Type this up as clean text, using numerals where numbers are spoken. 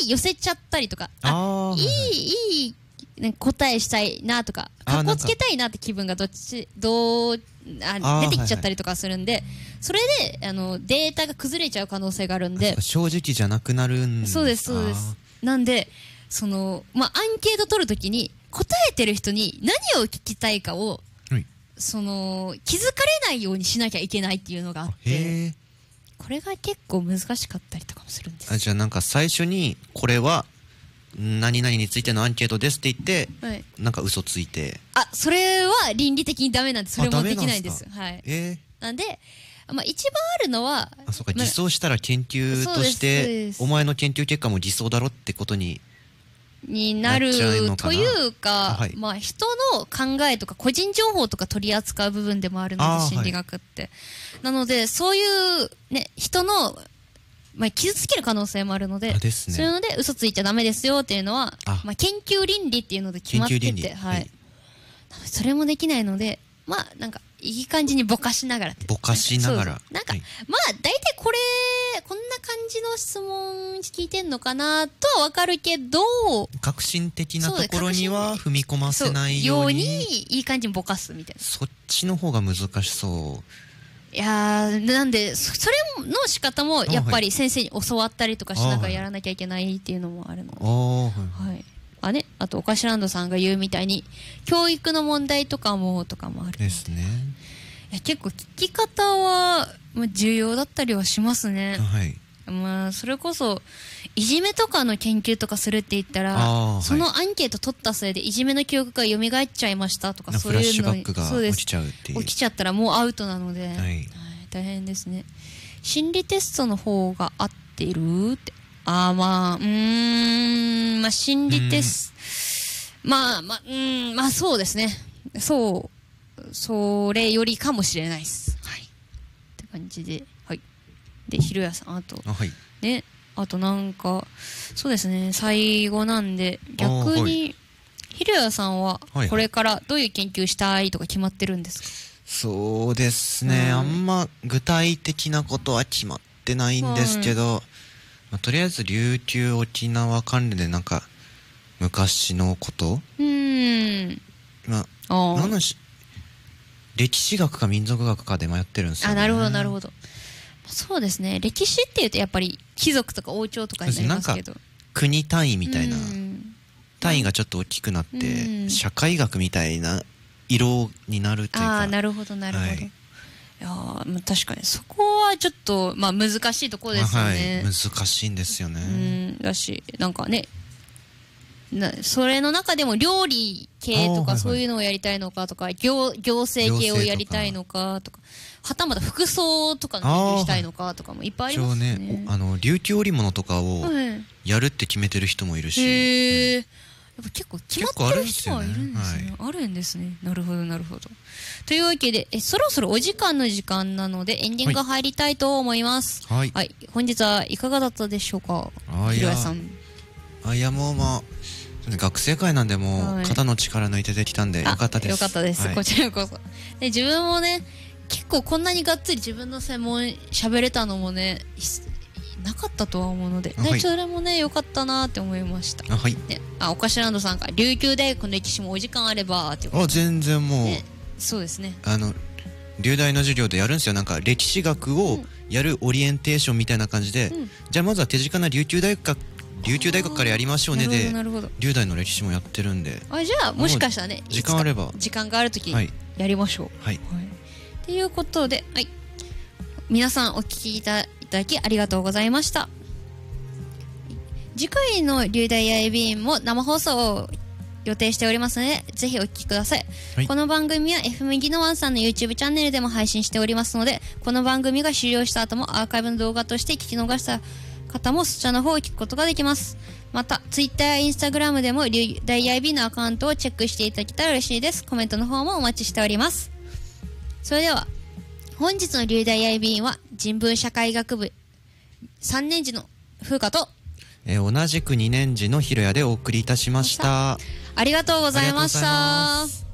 寄せちゃったりとか、いいなんか答えしたいなとか、かっこつけたいなって気分が出てきちゃったりとかするんで、それでデータが崩れちゃう可能性があるんで、 正直じゃなくなるんです。 そうですそうです。なんでアンケート取るときに答えてる人に何を聞きたいかを、気づかれないようにしなきゃいけないっていうのがあって、これが結構難しかったりとかもするんです。 じゃあなんか最初にこれは何々についてのアンケートですって言って、なんか嘘ついて、 それは倫理的にダメなんで、それもできないんです。はい。なんで一番あるのは、 そうか、偽装したら研究としてお前の研究結果も偽装だろってことになるというか、人の考えとか個人情報とか取り扱う部分でもあるので、心理学って、なのでそういうね、人の傷つける可能性もあるので、そういうので嘘ついちゃダメですよっていうのは研究倫理っていうので決まってて、それもできないので、なんかいい感じにぼかしながら、 ぼかしながら、 なんか大体こんな感じの質問聞いてんのかなとはわかるけど、 革新的なところには踏み込ませないようにいい感じにぼかすみたいな。 そっちの方が難しそう。 いやー、なんでそれの仕方もやっぱり先生に教わったりとかしながらやらなきゃいけないっていうのもあるので、あとおかしランドさんが言うみたいに教育の問題とかもあるのでですね。 いや、結構聞き方は重要だったりはしますね。それこそいじめとかの研究とかするって言ったら、そのアンケート取ったせいでいじめの記憶が蘇っちゃいましたとか、そういうのフラッシュバックが起きちゃうっていう、 起きちゃったらもうアウトなので、大変ですね。心理テストの方が合っているって、心理テスト、そうですね。それよりかもしれないです。って感じで、で、ひろやさん、あとなんか、そうですね、最後なんで、逆に、ひろやさんはこれからどういう研究したいとか決まってるんですか？ そうですね、あんま具体的なことは決まってないんですけど、とりあえず琉球沖縄関連でなんか昔のこと歴史学か民族学かで迷ってるんですよね。 なるほどなるほど。そうですね、歴史っていうとやっぱり貴族とか王朝とかになりますけど、 なんか国単位みたいな単位がちょっと大きくなって社会学みたいな色になるというか。 なるほどなるほど。いや確かにそこはちょっと難しいところですよね。 難しいんですよね。 だし、なんかね、それの中でも料理系とかそういうのをやりたいのかとか、行政系をやりたいのかとか、はたまた服装とかの研究したいのかとかもいっぱいありますね。 琉球織物とかをやるって決めてる人もいるし、 やっぱ結構決まってる人はいるんですね。あるんですね。なるほどなるほど。というわけでそろそろお時間の時間なのでエンディング入りたいと思います。本日はいかがだったでしょうか、ひろやさん。 いやもう学生会なんでもう肩の力抜いてできたんでよかったです。 よかったです。こちらこそ。で、自分もね、結構こんなにがっつり自分の専門喋れたのもね、なかったとは思うので、それもね良かったなって思いました。おかしランドさんから琉球大学の歴史もお時間あればってことで。 全然もう、 そうですね。 琉大の授業でやるんですよ。なんか歴史学をやるオリエンテーションみたいな感じで、じゃあまずは手近な琉球大学からやりましょうねで、琉大の歴史もやってるんで、 じゃあもしかしたらね、 時間あれば、 時間があるときやりましょう。ということで、皆さんお聞きいただきありがとうございました。次回の琉大 IB も生放送を予定しておりますので、ぜひお聞きください。この番組は FM ギノワンさんの YouTube チャンネルでも配信しておりますので、この番組が終了した後もアーカイブの動画として聞き逃した方もそちらの方を聞くことができます。また Twitter や Instagram でも琉大 IB のアカウントをチェックしていただけたら嬉しいです。コメントの方もお待ちしております。それでは本日の琉大 IB は人文社会学部3年次の風花と同じく2年次のひろやでお送りいたしました。 ありがとうございました。